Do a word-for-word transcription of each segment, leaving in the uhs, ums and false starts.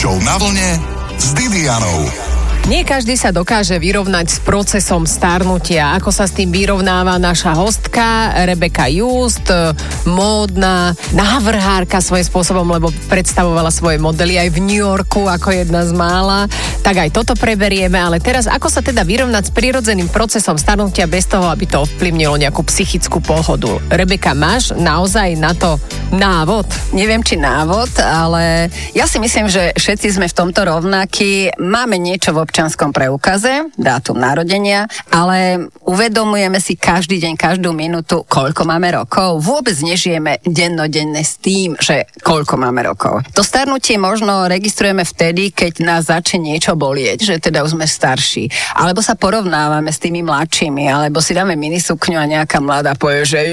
Show na vlne s Didianou. Nie každý sa dokáže vyrovnať s procesom starnutia. Ako sa s tým vyrovnáva naša hostka Rebeka Just, módna návrhárka svojím spôsobom, lebo predstavovala svoje modely aj v New Yorku ako jedna z mála. Tak aj toto preberieme, ale teraz ako sa teda vyrovnať s prirodzeným procesom starnutia bez toho, aby to ovplyvnilo nejakú psychickú pohodu. Rebeka, máš naozaj na to návod? Neviem, či návod, ale ja si myslím, že všetci sme v tomto rovnakí. Máme niečo v občianskom preukaze, dátum narodenia, ale uvedomujeme si každý deň, každú minútu, koľko máme rokov. Vôbec nežijeme dennodenne s tým, že koľko máme rokov. To starnutie možno registrujeme vtedy, keď nás začne niečo bolieť, že teda už sme starší. Alebo sa porovnávame s tými mladšími, alebo si dáme minisukňu a nejaká mladá povie, že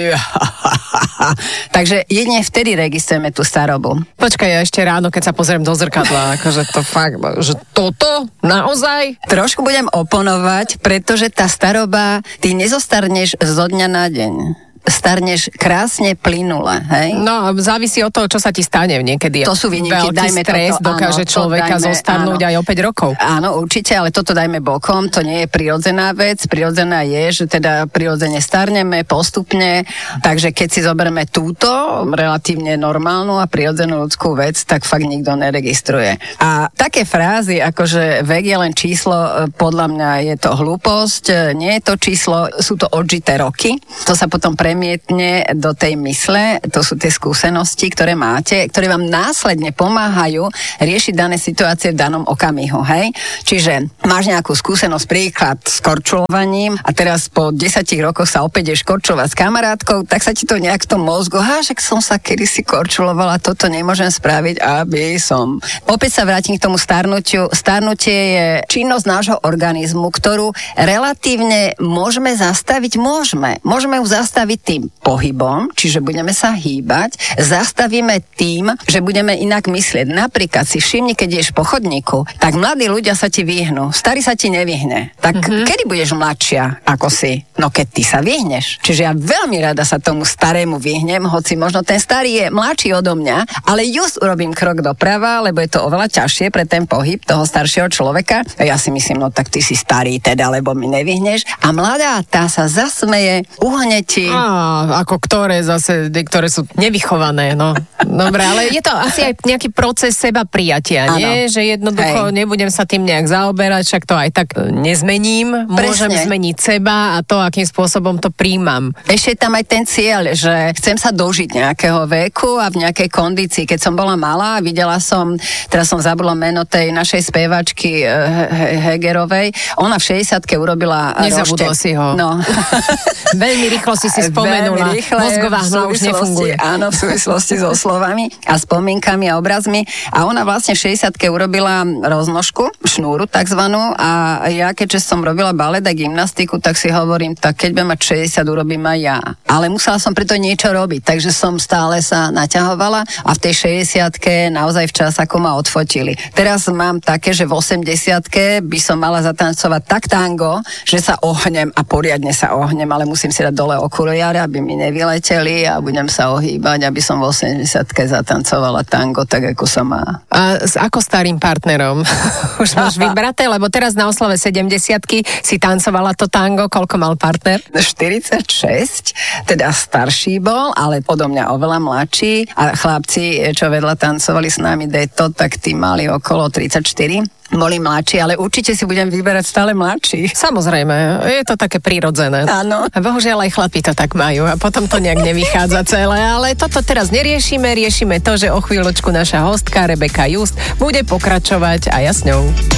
takže jedine vtedy registrujeme tú starobu. Počkaj, ja ešte ráno, keď sa pozriem do zrkadla, akože to fakt, že toto naozaj? Trošku budem oponovať, pretože tá staroba, ty nezostarneš zo dňa na deň. Starneš krásne plynule, hej? No, závisí od toho, čo sa ti stane niekedy. To sú výnimky, veľký dajme stres toto, dokáže áno, človeka dajme, zostarnúť áno. aj o päť rokov. Áno, určite, ale toto dajme bokom, to nie je prirodzená vec. Prirodzená je, že teda prirodzene starneme postupne, takže keď si zoberieme túto relatívne normálnu a prirodzenú ľudskú vec, tak fakt nikto neregistruje. A také frázy, ako že vek je len číslo, podľa mňa je to hlúposť, nie je to číslo, sú to odžité roky. To sa potom premietne do tej mysle, to sú tie skúsenosti, ktoré máte, ktoré vám následne pomáhajú riešiť dané situácie v danom okamihu, hej? Čiže máš nejakú skúsenosť, príklad s korčulovaním a teraz po desiatich rokoch sa opäť ideš korčulovať s kamarátkou, tak sa ti to nejak v tom mozgu, ha, že som sa kedysi korčulovala, toto nemôžem spraviť, aby som. Opäť sa vrátim k tomu starnutiu. Starnutie je činnosť nášho organizmu, ktorú relatívne môžeme zastaviť, môžeme. Môžeme ju zastaviť tým pohybom, čiže budeme sa hýbať, zastavíme tým, že budeme inak myslieť. Napríklad si všimni, keď ideš po chodníku, tak mladí ľudia sa ti vyhnú, starý sa ti nevyhne. Tak mm-hmm. kedy budeš mladšia ako si? No keď ty sa vyhneš. Čiže ja veľmi rada sa tomu starému vyhnem, hoci možno ten starý je mladší odo mňa, ale just urobím krok doprava, lebo je to oveľa ťažšie pre ten pohyb toho staršieho človeka. Ja si myslím, no tak ty si starý teda, lebo mi nevyhneš. A mladá, tá sa zasmeje, uhne ti. Á, ako ktoré zase, ktoré sú nevychované, no. Dobre, ale je to asi aj nejaký proces seba prijatia, nie? Že jednoducho Hej. nebudem sa tým nejak zaoberať, však to aj tak nezmením. Môžem Presne. zmeniť seba a to, akým spôsobom to príjmam. Ešte je tam aj ten cieľ, že chcem sa dožiť nejakého veku a v nejakej kondícii. Keď som bola malá, videla som, teraz som zabudla meno tej našej spievačky Hegerovej, ona v šesťdesiatke urobila Nezabudla rošte. si ho. No. Veľmi rýchlo si si spomenula. Rýchle, mozgová hmla už nefunguje. Áno, v súvislosti so slovami a spomienkami a obrazmi. A ona vlastne v šesťdesiatke urobila roznožku, šnúru takzvanú a ja keďže som robila balet a gymnastiku, tak si hovorím, tak keď budem mať šesťdesiat, urobím aj ja. Ale musela som preto niečo robiť, takže som stále sa naťahovala a v tej šesťdesiatke naozaj včas ako ma odfotili. Teraz mám také, že v osemdesiatke by som mala zatancovať tak tango, že sa ohnem a poriadne sa ohnem, ale musím si dať dole okuliare, aby mi nevyleteli a budem sa ohýbať, aby som v osemdesiatke zatancovala tango tak, ako sa má. A s ako starým partnerom? Už máš vybraté, lebo teraz na oslave sedemdesiatky si tancovala to tango, koľko mal partner? štyridsaťšesť, teda starší bol, ale odo mňa oveľa mladší a chlapci, čo vedľa tancovali s nami deto, tak tí mali okolo tridsaťštyri. Boli mladší, ale určite si budem vyberať stále mladší. Samozrejme, je to také prirodzené. Áno. A bohužiaľ aj chlapi to tak majú a potom to nejak nevychádza celé, ale toto teraz neriešime, riešime to, že o chvíľočku naša hostka Rebeka Just bude pokračovať a ja s ňou.